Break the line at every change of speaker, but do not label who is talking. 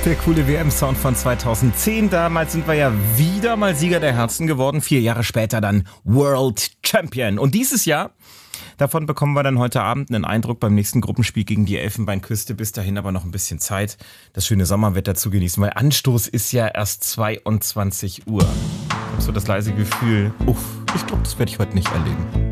Der coole WM-Sound von 2010. Damals sind wir ja wieder mal Sieger der Herzen geworden. 4 Jahre später dann World Champion. Und dieses Jahr, davon bekommen wir dann heute Abend einen Eindruck beim nächsten Gruppenspiel gegen die Elfenbeinküste. Bis dahin aber noch ein bisschen Zeit, das schöne Sommerwetter zu genießen, weil Anstoß ist ja erst 22 Uhr. Ich habe so das leise Gefühl, ich glaube, das werde ich heute nicht erleben.